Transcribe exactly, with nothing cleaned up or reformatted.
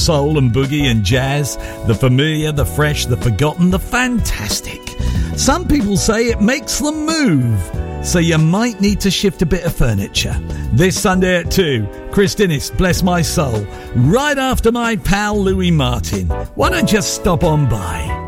soul and boogie and jazz, the familiar, the fresh, the forgotten, the fantastic. Some people say it makes them move, so you might need to shift a bit of furniture. This Sunday at two, Chris Dennis, Bless My Soul, right after my pal Louis Martin. Why don't you stop on by?